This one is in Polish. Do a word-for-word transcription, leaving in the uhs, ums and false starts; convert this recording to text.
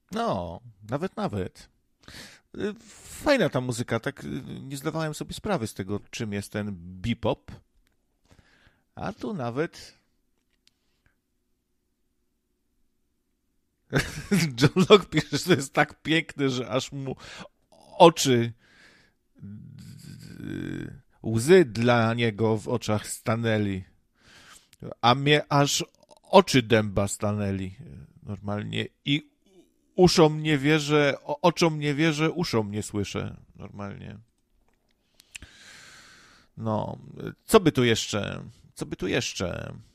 No, nawet, nawet. Y, Fajna ta muzyka, tak y, nie zdawałem sobie sprawy z tego, czym jest ten bebop. A tu nawet John Locke pisze, że to jest tak piękne, że aż mu oczy, y, łzy dla niego w oczach stanęli. A mnie aż oczy dęba stanęli normalnie i uszom nie wierzę, o- oczom nie wierzę, uszom nie słyszę normalnie. No, co by tu jeszcze? Co by tu jeszcze?